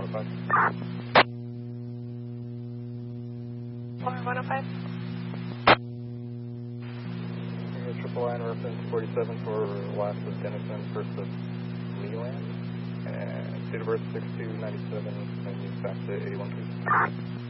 105. Floor 105. Triple line reference 47 for last of Dennison, first of Leland, and date of birth 6297, and you back to 81 please.